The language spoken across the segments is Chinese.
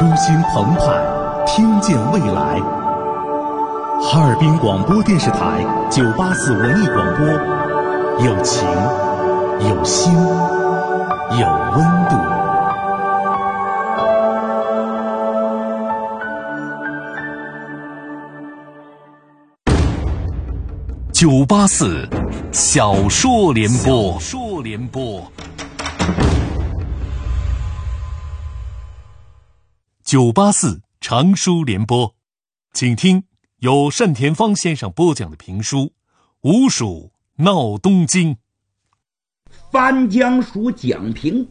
初心澎湃，听见未来。哈尔滨广播电视台984文艺广播，有情，有心，有温度。984小说联播。984长书联播，请听由单田芳先生播讲的评书《吴蜀闹东京》。 翻江鼠蒋平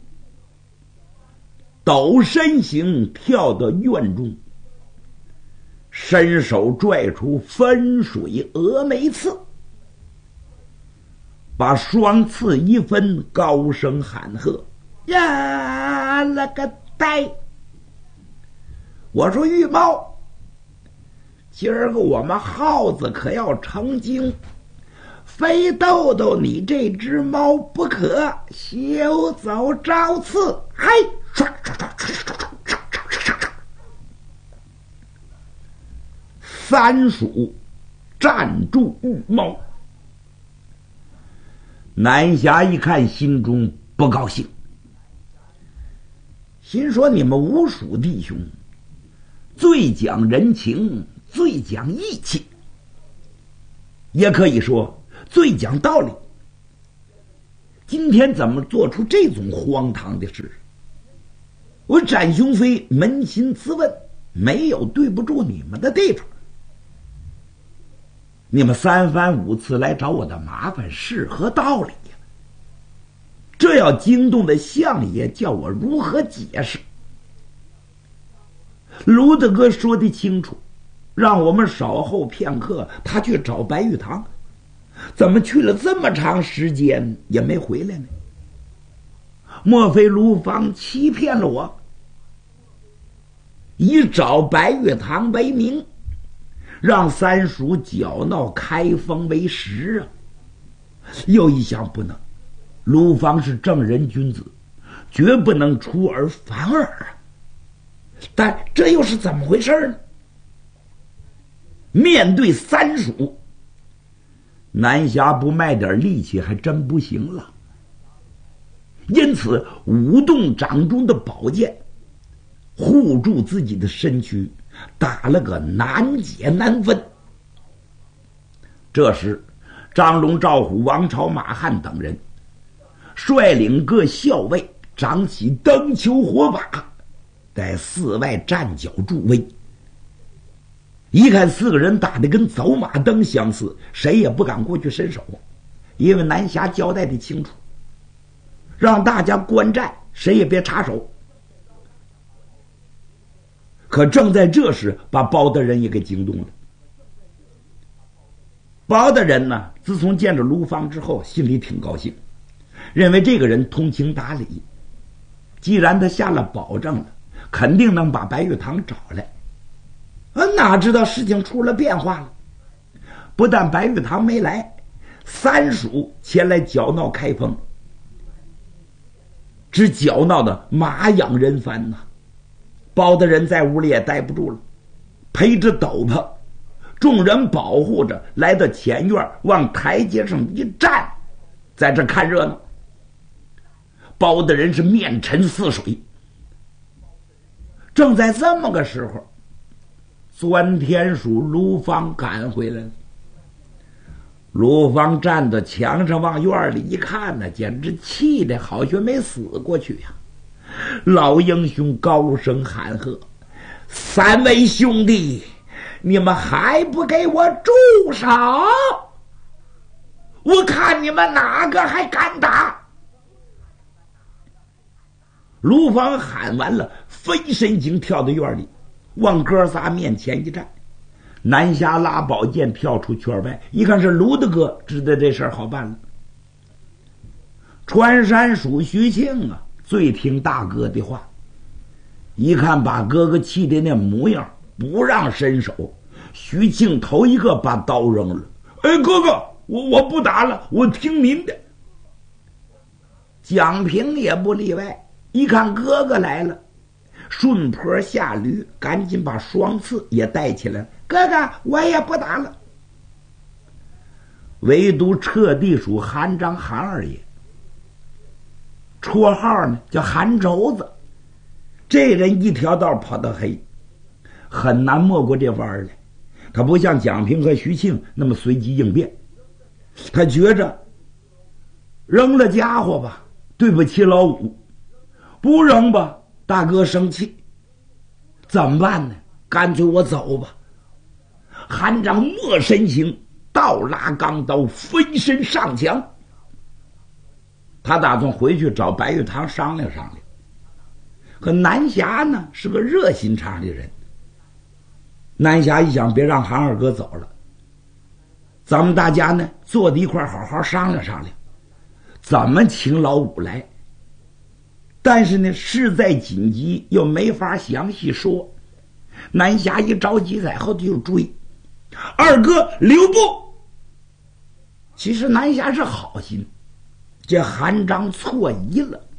抖身形跳到院中，伸手拽出分水峨眉刺，把双刺一分，高声喊喝：呀了个呆！我说玉猫，今儿个我们耗子可要成精，非逗逗你这只猫不可，休走招刺！哎，唰唰唰唰唰唰唰唰唰！三鼠站住玉猫。南侠一看，心中不高兴，心说你们吴蜀弟兄最讲人情，最讲义气，也可以说最讲道理。今天怎么做出这种荒唐的事？我展雄飞扪心自问，没有对不住你们的地方。你们三番五次来找我的麻烦是何道理呀？这要惊动的相爷，叫我如何解释？卢大哥说得清楚，让我们稍后片刻，他去找白玉堂。怎么去了这么长时间也没回来呢？莫非卢芳欺骗了我，以找白玉堂为名，让三叔搅闹开封为实啊？又一想不能，卢芳是正人君子，绝不能出尔反尔啊。但这又是怎么回事呢？面对三鼠，南侠不卖点力气还真不行了，因此舞动掌中的宝剑，护住自己的身躯，打了个难解难分。这时张龙、赵虎、王朝、马汉等人率领各校尉，掌起灯球火把，在寺外站脚助威。一看四个人打得跟走马灯相似，谁也不敢过去伸手，因为南侠交代的清楚，让大家观战，谁也别插手。可正在这时，把包大人也给惊动了。包大人呢，自从见着卢芳之后，心里挺高兴，认为这个人通情达理，既然他下了保证了，肯定能把白玉堂找来。哪知道事情出了变化了，不但白玉堂没来，三鼠前来搅闹开封，只搅闹的马仰人翻呐。包大人在屋里也待不住了，披着斗篷，众人保护着，来到前院，往台阶上一站，在这看热闹。包大人是面沉似水。正在这么个时候，钻天鼠卢芳赶回来了。卢芳站在墙上往院里一看呢，简直气得好像没死过去呀。老英雄高声喊喝：三位兄弟，你们还不给我住手！我看你们哪个还敢打！卢芳喊完了，飞身形跳到院里，往哥仨面前一站。南侠拉宝剑跳出圈外，一看是卢大哥，知道这事儿好办了。穿山鼠徐庆啊，最听大哥的话，一看把哥哥气的那模样，不让伸手，徐庆头一个把刀扔了。哎，哥哥，我不打了，我听您的。蒋平也不例外，一看哥哥来了， 顺坡下驴，赶紧把双刺也带起来了。哥哥，我也不打了。唯独彻地属韩章韩二爷，绰号呢叫韩轴子。这人一条道跑到黑，很难没过这弯儿来。他不像蒋平和徐庆那么随机应变，他觉着扔了家伙吧，对不起老五；不扔吧，大哥生气。怎么办呢？干脆我走吧。韩章没身形，倒拉钢刀，飞身上墙。他打算回去找白玉堂商量商量。可南侠呢是个热心肠的人。南侠一想，别让韩二哥走了，咱们大家呢坐在一块好好商量商量，怎么请老五来。但是呢事在紧急，又没法详细说。南侠一着急，在后头就追，二哥留步。其实南侠是好心，这韩章错疑了。